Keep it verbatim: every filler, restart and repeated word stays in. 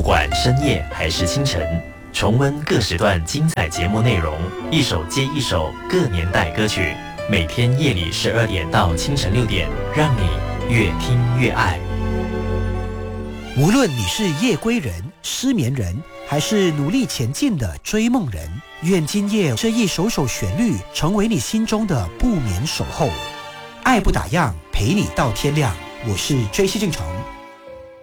管深夜还是清晨，重温各时段精彩节目内容，一首接一首各年代歌曲，每天夜里十二点到清晨六点，让你越听越爱。 无论你是夜归人、失眠人，还是努力前进的追梦人，愿今夜这一首首旋律成为你心中的不眠守候。爱不打烊，陪你到天亮。我是 J C 进城。